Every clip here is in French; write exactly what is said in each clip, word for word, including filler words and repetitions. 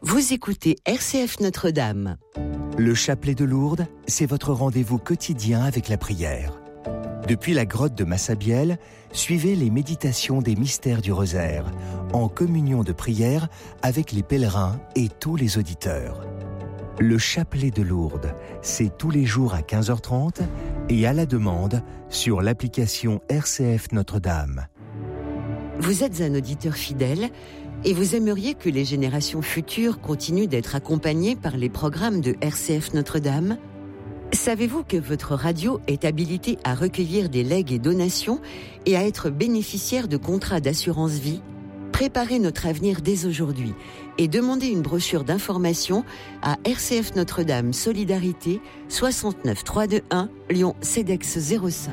Vous écoutez R C F Notre-Dame. Le chapelet de Lourdes, c'est votre rendez-vous quotidien avec la prière. Depuis la grotte de Massabielle, suivez les méditations des mystères du rosaire, en communion de prière avec les pèlerins et tous les auditeurs. Le chapelet de Lourdes, c'est tous les jours à quinze heures trente et à la demande sur l'application R C F Notre-Dame. Vous êtes un auditeur fidèle et vous aimeriez que les générations futures continuent d'être accompagnées par les programmes de R C F Notre-Dame ? Savez-vous que votre radio est habilitée à recueillir des legs et donations et à être bénéficiaire de contrats d'assurance vie ? Préparez notre avenir dès aujourd'hui et demandez une brochure d'information à R C F Notre-Dame Solidarité soixante-neuf trois deux un Lyon CEDEX zéro cinq.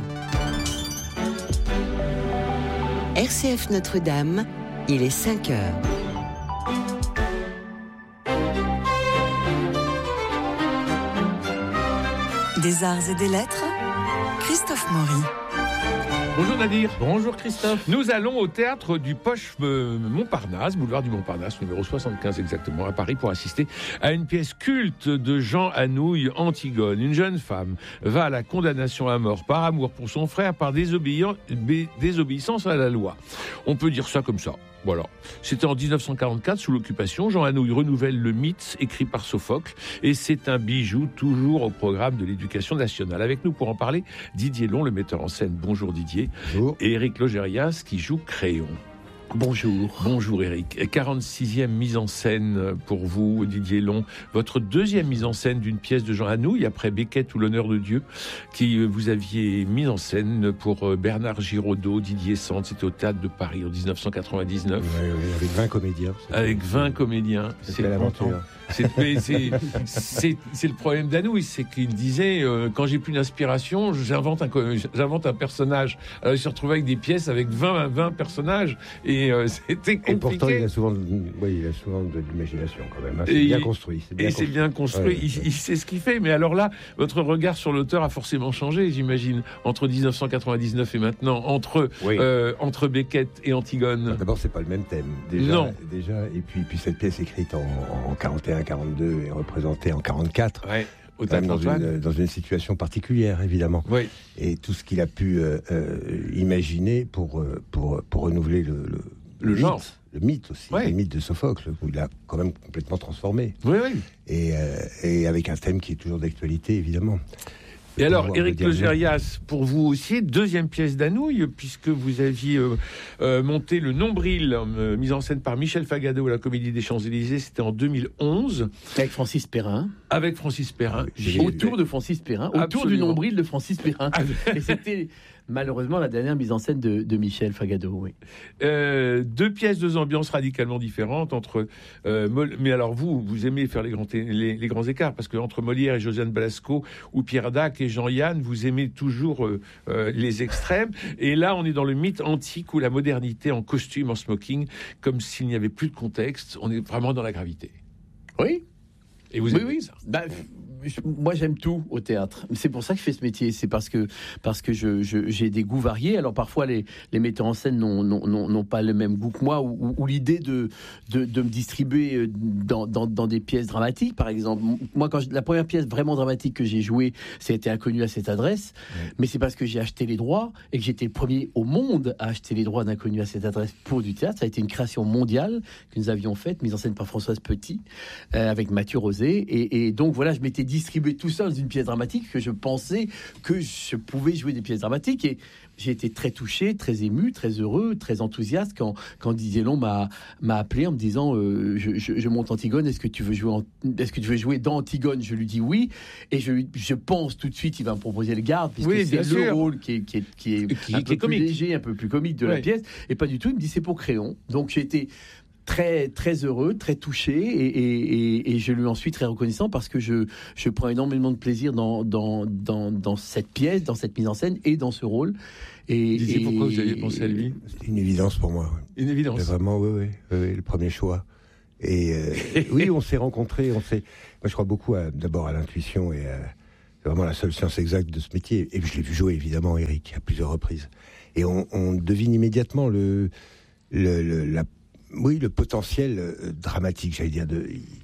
R C F Notre-Dame, il est cinq heures. Des arts et des lettres, Christophe Maury. Bonjour Nadir. Bonjour Christophe. Nous allons au théâtre du Poche euh, Montparnasse, boulevard du Montparnasse, numéro soixante-quinze exactement, à Paris, pour assister à une pièce culte de Jean Anouilh, Antigone. Une jeune femme va à la condamnation à mort par amour pour son frère, par désobéissance à la loi. On peut dire ça comme ça. Voilà. C'était en dix-neuf cent quarante-quatre, sous l'occupation. Jean Anouilh renouvelle le mythe écrit par Sophocle, et c'est un bijou toujours au programme de l'éducation nationale. Avec nous pour en parler, Didier Long, le metteur en scène. Bonjour Didier. Bonjour. Et Éric Logérias qui joue Créon. Bonjour. Bonjour Éric. quarante-sixième mise en scène pour vous, Didier Long. Votre deuxième mise en scène d'une pièce de Jean Anouilh, après Beckett ou l'honneur de Dieu, qui vous aviez mis en scène pour Bernard Giraudot, Didier Sand. C'était au Théâtre de Paris en dix-neuf cent quatre-vingt-dix-neuf. Oui, oui, avec vingt comédiens. Avec vingt comédiens. C'était l'aventure. C'est, c'est, c'est, c'est le problème d'Anouilh, c'est qu'il disait euh, quand j'ai plus d'inspiration, j'invente un, j'invente un personnage. Alors il se retrouvait avec des pièces avec vingt, vingt personnages et euh, c'était compliqué. Et pourtant il a souvent, de, oui, il a souvent de l'imagination quand même. Hein. C'est, et bien il, construit, c'est bien et construit. c'est bien construit. Ouais, il, il sait ce qu'il fait. Mais alors là, votre regard sur l'auteur a forcément changé, j'imagine, entre dix-neuf cent quatre-vingt-dix-neuf et maintenant, entre oui. euh, entre Beckett et Antigone. Alors, d'abord, c'est pas le même thème. Déjà, non. Déjà, et puis, puis cette pièce écrite en, en quarante et un quarante-deux et représentée en quarante-quatre. Ouais. Au Quand même dans, une, dans une situation particulière, évidemment. Oui. Et tout ce qu'il a pu euh, euh, imaginer pour, euh, pour, pour renouveler le, le, le, le genre. Mythe, le mythe aussi, ouais. Le mythe de Sophocle, où il a quand même complètement transformé. Oui, oui. Et, euh, et avec un thème qui est toujours d'actualité, évidemment. Et alors, Éric Logérias, pour vous aussi, deuxième pièce d'Anouilh, puisque vous aviez euh, euh, monté Le Nombril, euh, mise en scène par Michel Fagado à la Comédie des Champs-Élysées, c'était en deux mille onze. Avec Francis Perrin. Avec Francis Perrin. Oui, autour de Francis Perrin, autour Absolument. du Nombril de Francis Perrin. Et c'était malheureusement la dernière mise en scène de, de Michel Fagado, oui. Euh, deux pièces, deux ambiances radicalement différentes entre. Euh, Mol- mais alors vous, vous aimez faire les grands, les, les grands écarts, parce que entre Molière et Josiane Balasco, ou Pierre Dac et Jean-Yann, vous aimez toujours euh, euh, les extrêmes. Et là, on est dans le mythe antique où la modernité en costume, en smoking, comme s'il n'y avait plus de contexte. On est vraiment dans la gravité. Oui. Et vous oui, aimez oui. ça. Bah, je, moi, j'aime tout au théâtre. C'est pour ça que je fais ce métier. C'est parce que, parce que je, je, j'ai des goûts variés. Alors, parfois, les, les metteurs en scène n'ont, n'ont, n'ont, n'ont pas le même goût que moi, ou, ou, ou l'idée de, de, de me distribuer dans, dans, dans des pièces dramatiques, par exemple. Moi, quand je, la première pièce vraiment dramatique que j'ai jouée, c'était Inconnu à cette adresse. Ouais. Mais c'est parce que j'ai acheté les droits et que j'étais le premier au monde à acheter les droits d'Inconnu à cette adresse pour du théâtre. Ça a été une création mondiale que nous avions faite, mise en scène par Françoise Petit, euh, avec Mathieu Rosé. Et, et donc, voilà, je m'étais distribué tout ça dans une pièce dramatique que je pensais que je pouvais jouer des pièces dramatiques. Et j'ai été très touché, très ému, très heureux, très enthousiaste quand, quand Didier Long m'a, m'a appelé en me disant euh, je, je, je monte Antigone, est-ce que tu veux jouer en, est-ce que tu veux jouer dans Antigone? Je lui dis oui, et je, je pense tout de suite il va me proposer le Garde, puisque oui, c'est le sûr. rôle qui est, qui est, qui est qui, un qui peu est plus comique. léger, un peu plus comique de oui. la pièce, et pas du tout. Il me dit c'est pour Créon. Donc j'ai été très très heureux, très touché, et, et, et, et je lui en suis très reconnaissant parce que je, je prends énormément de plaisir dans, dans, dans, dans cette pièce, dans cette mise en scène et dans ce rôle. Et, Didier, et pourquoi vous aviez pensé à lui? C'était une évidence pour moi. Une évidence. C'est vraiment, oui, oui, oui, le premier choix. Et euh, oui, on s'est rencontrés, on s'est. Moi, je crois beaucoup à, d'abord à l'intuition et à, c'est vraiment la seule science exacte de ce métier. Et je l'ai vu jouer évidemment, Éric, à plusieurs reprises. Et on, on devine immédiatement le, le, le la oui, le potentiel euh, dramatique, j'allais dire. De,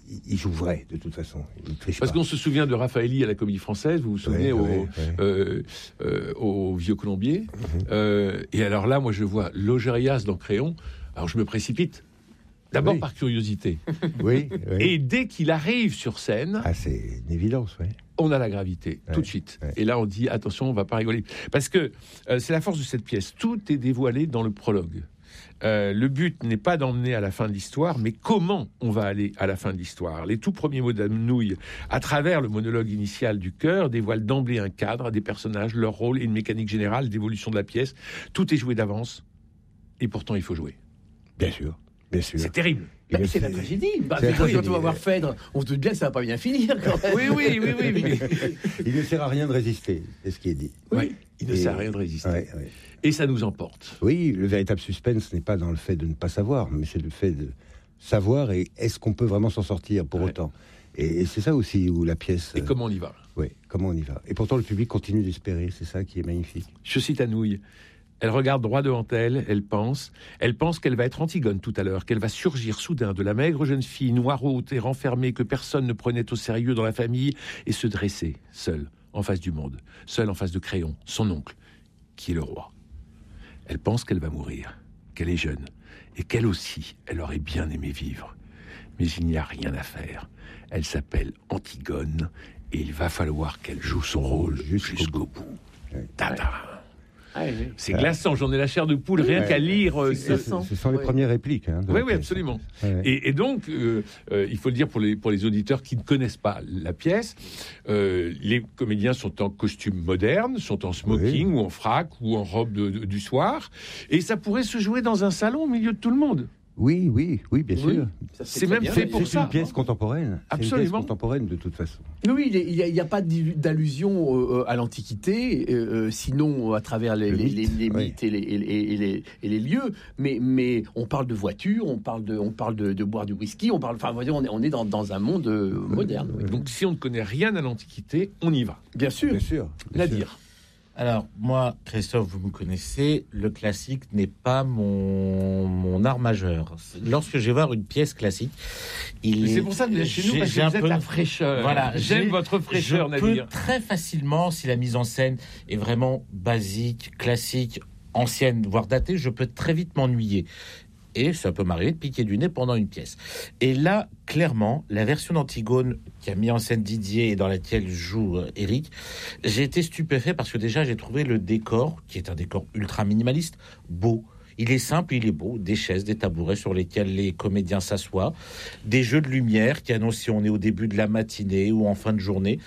il joue vrai, de toute façon. Il triche Parce pas. qu'on se souvient de Raffaelli à la Comédie Française, vous vous souvenez, Ouais, au, ouais, ouais. Euh, euh, au Vieux Colombier. Mm-hmm. Euh, et alors là, moi, je vois Logérias dans Créon. Alors, je me précipite. D'abord Oui. par curiosité. Oui, oui. Et dès qu'il arrive sur scène, Ah, c'est une évidence, oui. on a la gravité, Ouais, tout de suite. ouais. Et là, on dit, attention, on va pas rigoler. Parce que euh, c'est la force de cette pièce. Tout est dévoilé dans le prologue. Euh, le but n'est pas d'emmener à la fin de l'histoire, mais comment on va aller à la fin de l'histoire. Les tout premiers mots d'Anouilh, à travers le monologue initial du chœur, dévoilent d'emblée un cadre, des personnages, leur rôle et une mécanique générale d'évolution de la pièce. Tout est joué d'avance, et pourtant il faut jouer. Bien sûr, bien sûr. C'est terrible. Il Bah, le c'est la sait. tragédie. Bah, C'est la mais quand tragédie. on va voir Phèdre, on se doute bien que ça va pas bien finir quand même. Oui, oui, oui, oui. mais- Il ne sert à rien de résister, c'est ce qui est dit. Oui, il ne Et- sert à rien de résister. Ouais, ouais. Et ça nous emporte. Oui, le véritable suspense n'est pas dans le fait de ne pas savoir, mais c'est le fait de savoir et est-ce qu'on peut vraiment s'en sortir pour Ouais. autant. Et, et c'est ça aussi où la pièce. Et euh, comment on y va? Oui, comment on y va. Et pourtant, le public continue d'espérer, c'est ça qui est magnifique. Je cite Anouilh. Elle regarde droit devant elle, elle pense. Elle pense qu'elle va être Antigone tout à l'heure, qu'elle va surgir soudain de la maigre jeune fille noiraude et renfermée que personne ne prenait au sérieux dans la famille et se dresser, seule, en face du monde, seule en face de Créon, son oncle, qui est le roi. Elle pense qu'elle va mourir, qu'elle est jeune, et qu'elle aussi, elle aurait bien aimé vivre. Mais il n'y a rien à faire. Elle s'appelle Antigone, et il va falloir qu'elle joue son rôle Jusqu'au jusqu'au bout. Ouais. Tada. Ah, oui. C'est glaçant, j'en ai la chair de poule, rien Ouais. qu'à lire. euh, C'est ce- glaçant. Ce sont les Oui. premières répliques. Hein, de Oui, la oui, pièce. absolument. Ouais. Et, et donc, euh, euh, il faut le dire pour les, pour les auditeurs qui ne connaissent pas la pièce, euh, les comédiens sont en costume moderne, sont en smoking Oui. ou en frac ou en robe de- de- du soir, et ça pourrait se jouer dans un salon au milieu de tout le monde. Oui, oui, oui, bien Oui, sûr. ça se C'est fait très même bien, fait d'ailleurs. pour C'est ça. une pièce contemporaine. C'est une Absolument. pièce contemporaine de toute façon. Oui, il n'y a, il y a pas d'il- d'allusion euh, à l'Antiquité, euh, euh, sinon à travers les, Le les- mythe, les- les oui. mythes et les, et les- et les- et les lieux. Mais, mais on parle de voitures, on parle de, on parle de, de boire du whisky, on parle. Enfin, voyons, on est, on est dans, dans un monde euh, moderne. oui. Donc, si on ne connaît rien à l'Antiquité, on y va. Bien sûr. Bien sûr. bien sûr. Nadir. Alors, moi, Christophe, vous me connaissez, le classique n'est pas mon, mon art majeur. Lorsque je vais voir une pièce classique, il Mais est- c'est pour ça que vous êtes chez nous, j'ai- parce que j'ai un vous êtes peu la de- fraîcheur. Voilà, J'aime j'ai- votre fraîcheur, je peux Nadir. très facilement, si la mise en scène est vraiment basique, classique, ancienne, voire datée, je peux très vite m'ennuyer. Et ça peut m'arriver de piquer du nez pendant une pièce. Et là, clairement, la version d'Antigone qui a mis en scène Didier et dans laquelle joue euh, Eric, j'ai été stupéfait parce que déjà, j'ai trouvé le décor, qui est un décor ultra minimaliste, beau. Il est simple, il est beau. Des chaises, des tabourets sur lesquels les comédiens s'assoient, des jeux de lumière qui annoncent si on est au début de la matinée ou en fin de journée.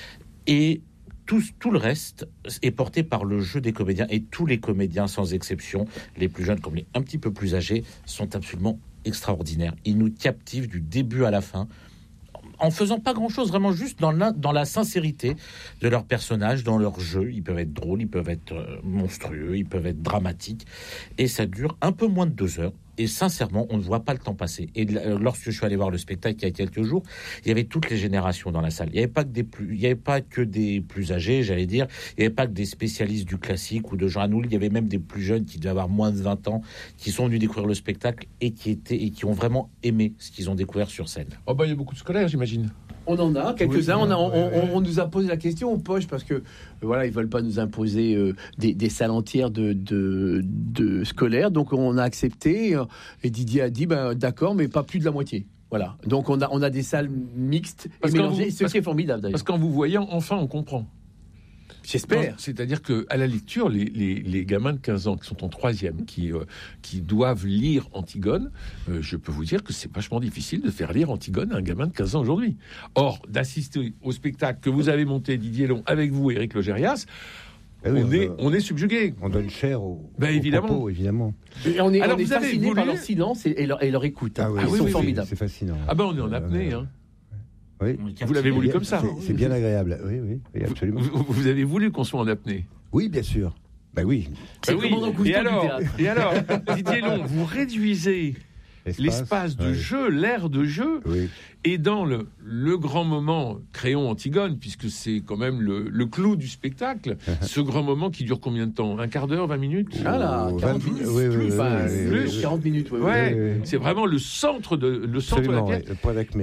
Et tout, tout le reste est porté par le jeu des comédiens. Et tous les comédiens, sans exception, les plus jeunes comme les un petit peu plus âgés, sont absolument extraordinaires. Ils nous captivent du début à la fin, en faisant pas grand-chose, vraiment juste dans la, dans la sincérité de leurs personnages, dans leur jeu. Ils peuvent être drôles, ils peuvent être euh, monstrueux, ils peuvent être dramatiques. Et ça dure un peu moins de deux heures. Et sincèrement, on ne voit pas le temps passer. Et euh, lorsque je suis allé voir le spectacle il y a quelques jours, il y avait toutes les générations dans la salle. Il n'y avait pas que des plus, il y avait pas que des plus âgés, j'allais dire. Il n'y avait pas que des spécialistes du classique ou de Jean Anouilh. Il y avait même des plus jeunes qui devaient avoir moins de vingt ans, qui sont venus découvrir le spectacle et qui étaient et qui ont vraiment aimé ce qu'ils ont découvert sur scène. Oh bah, il y a beaucoup de scolaires, j'imagine. On en a quelques-uns. Oui, on, a- on- ouais, ouais. on- on nous a posé la question aux poches parce que euh, voilà, ils veulent pas nous imposer euh, des, des salles entières de, de, de scolaires. Donc on a accepté euh, et Didier a dit ben, d'accord, mais pas plus de la moitié. Voilà. Donc on a on a des salles mixtes Parce et qu'en mélangées, vous- ce parce- qui est formidable d'ailleurs. Parce qu'en vous voyant, enfin, on comprend. J'espère. C'est-à-dire qu'à la lecture, les, les, les gamins de quinze ans qui sont en troisième, qui, euh, qui doivent lire Antigone, euh, je peux vous dire que c'est vachement difficile de faire lire Antigone à un gamin de quinze ans aujourd'hui. Or, d'assister au spectacle que vous avez monté, Didier Long, avec vous, Éric Logérias, Ah oui, on, on est, a- on est subjugué. On donne cher au, Ben, aux évidemment. propos, évidemment. Et on est, Alors, on est vous avez fasciné voulu- par leur silence et, et leur, et leur écoute. hein. Ah oui, Ils oui, sont oui, formidables. C'est fascinant. Ah ben, on est en Euh, apnée. Hein. Oui. Vous l'avez voulu Bien- comme ça. c'est- C'est bien agréable. Oui, oui, oui, absolument. Vous, vous avez voulu qu'on soit en apnée. Oui, bien sûr. Ben oui. C'est Ben le commandant Cousteau Et du alors, théâtre. et alors, Didier Long, vous réduisez l'espace de ouais. jeu, l'air de jeu, Oui. et dans le, le grand moment Créon-Antigone, puisque c'est quand même le, le clou du spectacle, ce grand moment qui dure combien de temps? Un quart d'heure, vingt minutes? Ah là, Oh, quarante vingt minutes. oui, oui, plus, oui, enfin, oui, oui, plus, oui. quarante minutes. oui, oui. Ouais, oui, oui. c'est vraiment le centre de, le centre de la Absolument, pièce. ouais, le point d'acmé, là.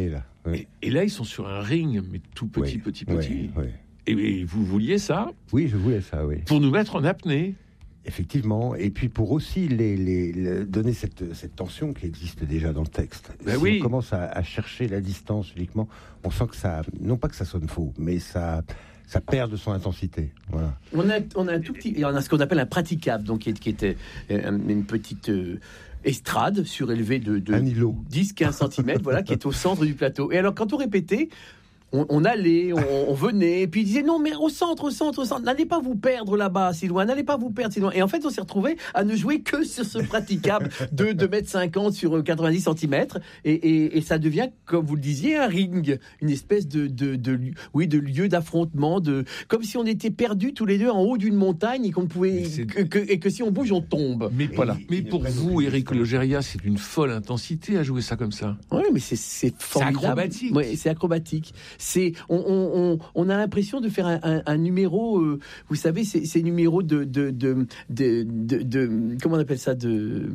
oui. Et, et là, ils sont sur un ring, mais tout petit, Oui, petit, petit. oui, oui. Et, et vous vouliez ça Oui, je voulais ça, oui. pour nous mettre en apnée. Effectivement, et puis pour aussi les, les, les- donner cette, cette tension qui existe déjà dans le texte. Ben si oui. on commence à, à chercher la distance uniquement, on sent que ça, non pas que ça sonne faux, mais ça, ça perd de son intensité. Voilà. On a, on a un tout petit, on a ce qu'on appelle un praticable, donc qui, est- qui était euh, une petite euh, estrade surélevée de, de Un îlot. dix à quinze centimètres, voilà, qui est au centre du plateau. Et alors, quand on répétait, on, on allait, on, on venait, et puis il disait non, mais au centre, au centre, au centre, n'allez pas vous perdre là-bas, si loin, n'allez pas vous perdre si loin. Et en fait, on s'est retrouvé à ne jouer que sur ce praticable de deux mètres cinquante sur quatre-vingt-dix centimètres, et, et, et ça devient, comme vous le disiez, un ring, une espèce de, de, de, oui, de lieu d'affrontement, de, comme si on était perdus tous les deux en haut d'une montagne et qu'on pouvait, Mais c'est- que, que- et que si on bouge, on tombe. Mais, Et voilà. ils- mais ils ne pour prennent vous, aucune Éric distance. Logéria, c'est une folle intensité à jouer ça comme ça. Oui, mais c'est c'est formidable. acrobatique. Ouais, c'est acrobatique. C'est on, on, on, on a l'impression de faire un, un, un numéro. Euh, vous savez, ces, ces numéros de de, de de de de comment on appelle ça de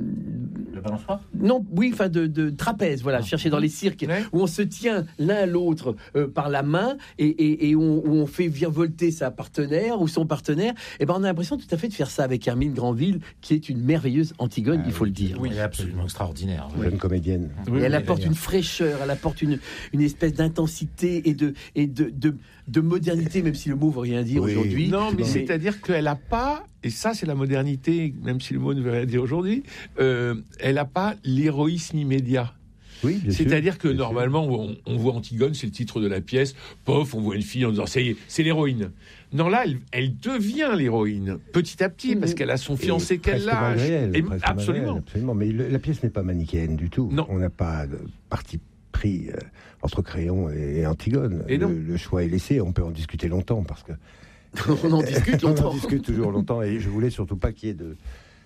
Le balançoire. non oui enfin de, de trapèze. Voilà, chercher dans les cirques Ouais. où on se tient l'un à l'autre euh, par la main et, et, et on, où on fait virevolter sa partenaire ou son partenaire. Et ben on a l'impression tout à fait de faire ça avec Hermine Granville, qui est une merveilleuse Antigone, Ah il faut oui, le dire. Oui, elle est absolument extraordinaire. oui. Jeune comédienne. Oui, Et elle oui, apporte d'ailleurs. une fraîcheur, elle apporte une, une espèce d'intensité et, de, et de, de, de modernité, même si le mot veut rien dire Oui. aujourd'hui. Non, mais Mais- c'est-à-dire qu'elle n'a pas, et ça c'est la modernité, même si le mot ne veut rien dire aujourd'hui, euh, elle n'a pas l'héroïsme immédiat. Oui, bien sûr. C'est-à-dire que Bien sûr. normalement, on, on voit Antigone, c'est le titre de la pièce, pof, on voit une fille en disant, ça y est, c'est l'héroïne. Non, là, elle, elle devient l'héroïne, petit à petit, parce qu'elle a son Et fiancé qu'elle presque lâche. malgré elle, Et- presque malgré absolument. elle, absolument. Mais le- la pièce n'est pas manichéenne du tout. Non. On n'a pas de parti pris euh, entre Créon et, et Antigone. Et non. le, le choix est laissé. On peut en discuter longtemps parce que on en discute on longtemps. en discute toujours longtemps. Et je voulais surtout pas qu'il y ait de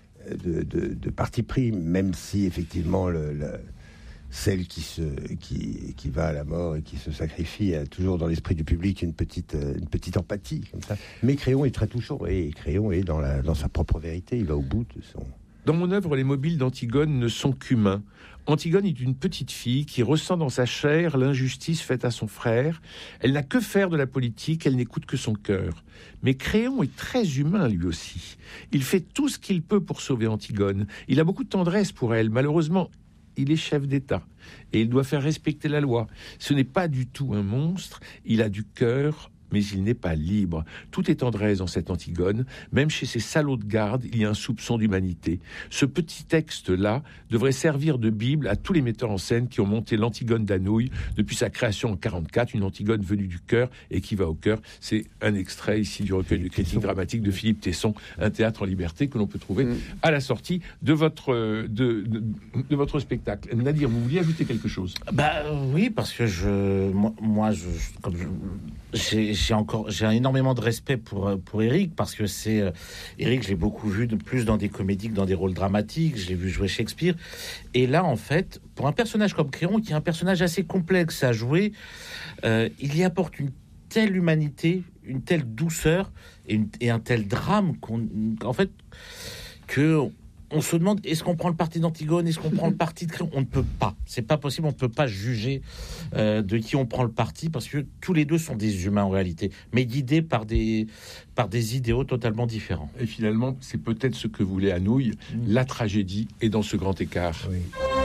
de, de, de parti pris, même si effectivement le, le- celle qui se qui, qui va à la mort et qui se sacrifie a toujours dans l'esprit du public une petite euh, une petite empathie comme ça. Mais Créon est très touchant et Créon est dans la dans sa propre vérité. Il va au bout de son. Dans mon œuvre, les mobiles d'Antigone ne sont qu'humains. Antigone est une petite fille qui ressent dans sa chair l'injustice faite à son frère. Elle n'a que faire de la politique, elle n'écoute que son cœur. Mais Créon est très humain lui aussi. Il fait tout ce qu'il peut pour sauver Antigone. Il a beaucoup de tendresse pour elle. Malheureusement, il est chef d'État et il doit faire respecter la loi. Ce n'est pas du tout un monstre, il a du cœur, mais il n'est pas libre. Tout est tendresse dans cette Antigone. Même chez ces salauds de garde, il y a un soupçon d'humanité. Ce petit texte-là devrait servir de Bible à tous les metteurs en scène qui ont monté l'Antigone d'Anouilh depuis sa création en quarante-quatre, une Antigone venue du cœur et qui va au cœur. C'est un extrait ici du recueil de critiques dramatiques de Philippe Tesson, Un théâtre en liberté, que l'on peut trouver Mm. à la sortie de votre, euh, de, de, de votre spectacle. Nadir, vous vouliez ajouter quelque chose? Bah euh, oui, parce que je, moi, moi, je, comme je, j'ai, j'ai encore, j'ai énormément de respect pour pour Éric parce que c'est euh, Éric, je l'ai beaucoup vu de plus dans des comédies que dans des rôles dramatiques. Je l'ai vu jouer Shakespeare, et là, en fait, pour un personnage comme Créon, qui est un personnage assez complexe à jouer, euh, il y apporte une telle humanité, une telle douceur et, une- et un tel drame qu'on, en fait, que on se demande, est-ce qu'on prend le parti d'Antigone, est-ce qu'on prend le parti de Créon? On ne peut pas, c'est pas possible, on ne peut pas juger euh, de qui on prend le parti, parce que tous les deux sont des humains en réalité, mais guidés par des, par des idéaux totalement différents. Et finalement, c'est peut-être ce que voulait Anouilh, la tragédie est dans ce grand écart. Oui.